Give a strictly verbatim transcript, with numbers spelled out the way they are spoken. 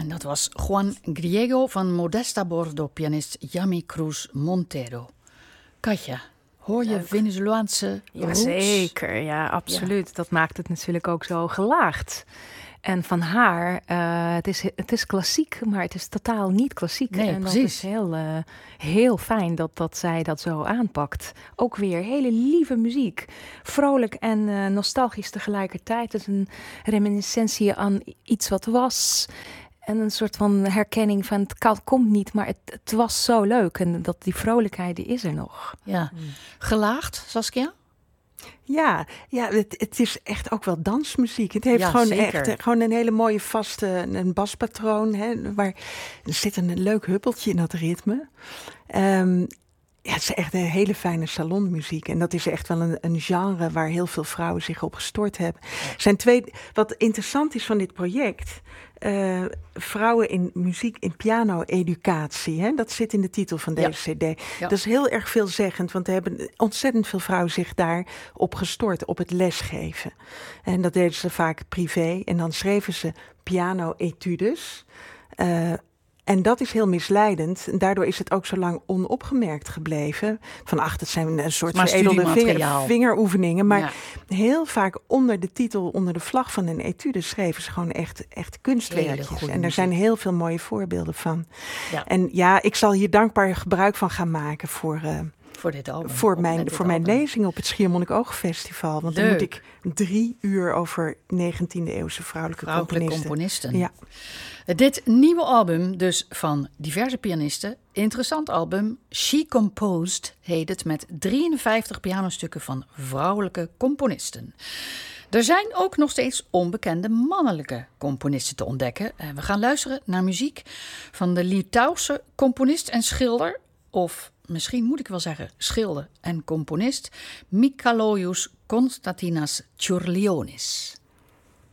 dat was Juan Griego van Modesta Bordo, pianist Yami Cruz Montero. Katja, hoor je Leuk. Venezolaanse roots? Jazeker, ja, absoluut. Ja. Dat maakt het natuurlijk ook zo gelaagd. En van haar, uh, het, is, het is klassiek, maar het is totaal niet klassiek. Nee, en precies. dat is heel, uh, heel fijn dat, dat zij dat zo aanpakt. Ook weer hele lieve muziek. Vrolijk en uh, nostalgisch tegelijkertijd. Het is een reminiscentie aan iets wat was. En een soort van herkenning van het kan, komt niet, maar het, het was zo leuk. En dat die vrolijkheid, die is er nog. Ja. Gelaagd, Saskia? Ja, ja het, het is echt ook wel dansmuziek. Het heeft Ja, gewoon zeker. echt uh, gewoon een hele mooie vaste een baspatroon. Hè, waar, er zit een leuk huppeltje in dat ritme. Um, ja, het is echt een hele fijne salonmuziek. En dat is echt wel een, een genre waar heel veel vrouwen zich op gestort hebben. Er zijn twee, wat interessant is van dit project... Uh, vrouwen in muziek, in piano-educatie. Hè? Dat zit in de titel van deze ja. cd. Ja. Dat is heel erg veelzeggend, want er hebben ontzettend veel vrouwen zich daarop gestort, op het lesgeven. En dat deden ze vaak privé. En dan schreven ze piano-etudes. Uh, En dat is heel misleidend. En daardoor is het ook zo lang onopgemerkt gebleven. Van ach, dat zijn een soort veredelde vinger, vingeroefeningen. Maar ja. heel vaak onder de titel, onder de vlag van een etude... schreven ze gewoon echt, echt kunstwerkjes. En er zijn heel veel mooie voorbeelden van. Ja. En ja, ik zal hier dankbaar gebruik van gaan maken voor... Uh, Voor dit album. Voor mijn, voor mijn lezing op het Schiermonnikoog-festival. Want Leuk. Dan moet ik drie uur over negentiende-eeuwse vrouwelijke, vrouwelijke componisten. componisten. Ja. Dit nieuwe album dus van diverse pianisten. Interessant album. She Composed heet het, met drieënvijftig pianostukken van vrouwelijke componisten. Er zijn ook nog steeds onbekende mannelijke componisten te ontdekken. We gaan luisteren naar muziek van de Litouwse componist en schilder... of misschien moet ik wel zeggen schilder en componist... Mikalojus Konstantinas Čiurlionis.